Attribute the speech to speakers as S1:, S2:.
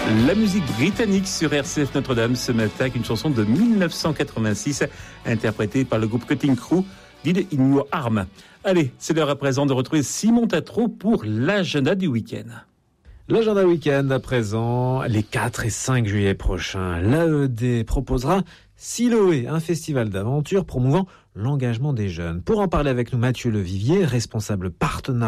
S1: La musique britannique sur RCF Notre-Dame ce matin avec une chanson de 1986 interprétée par le groupe Cutting Crew, Did in Your Arm. Allez, c'est l'heure à présent de retrouver Simon Tatro pour l'agenda du week-end.
S2: L'agenda week-end à présent, les 4 et 5 juillet prochains, l'AED proposera Siloé, un festival d'aventure promouvant l'engagement des jeunes. Pour en parler avec nous, Mathieu Levivier, responsable partenariat